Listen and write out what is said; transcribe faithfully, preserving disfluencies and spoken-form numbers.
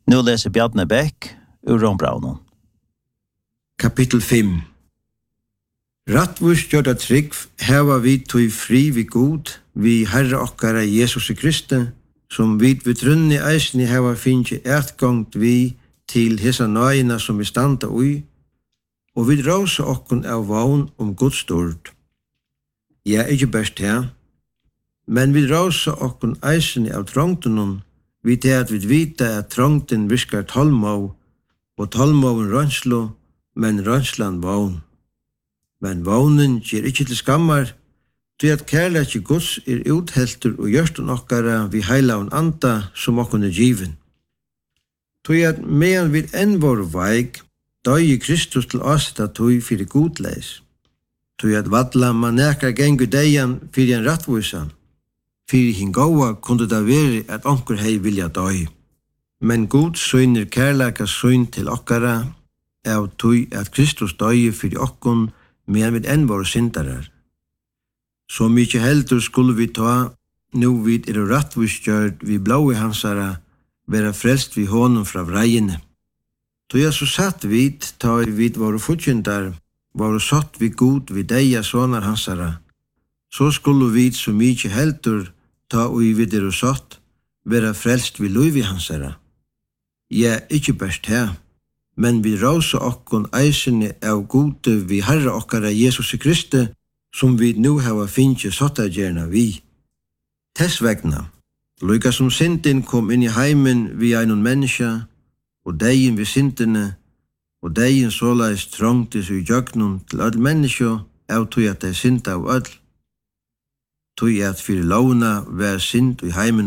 Nu leser Bjarne Bæk ur Rombraunen. Kapitel fem. Rattvurs gjør det trygg, heva vi tog fri vi god, vi Herre okkara Jesus Kristi, som vi ved trunni eisni heva finnje etgångt vi til hesa nøyina som vi standa ui, og vi råse okkun av vogn om Guds stort. Ja, ikkje best her, men vi råse okkun eisni av trongtunum, vi til at vi vita at trongten viskar tolmov, og tolmoven rønslo, men rønslan vogn. Men vognen gjer ikkje til skammar, til at kærleikje Guds er utheltur og gjørstun okkara vi heilaun anda som okkun er given. Til at medan vi enn vår veik, døy Kristus til åsetta tøy fyrir godleis. Til at vadla man nekar gengu deian fyrir en rattvisa. Fyrir hin gåa kunde det veri at onkur hei vilja døy. Men Gud søgner kærleika søgn til okkara, av tøy at Kristus døy fyrir okkun medan vi enn vår syndarar. Så mykje heldur skulle vi ta, nu vid er rattvistgjørd vi blåi hansara, vera frelst vi honum fra vrejene. Då jeg så satt vid, ta vid våre futjendar, våre satt vi god vid deia sonar hansara, så skulle vi så mykje heldur, ta ui vid er satt, vera frelst vi luivi hansara. Ja, ikkje best her, men vi råse okkon eisene av gode vi Herre okkara Jesus Kristi, som vi nu hava finnje sottagerna vi. Tess vegna, lukka som synden kom inn i heimen vi einon menneska, og deien vi syndene, og deien såleis trongtis i jøgnum til öll menneska, av tog at de synda av öll. Tog at fyrir lovna vær synd i heimen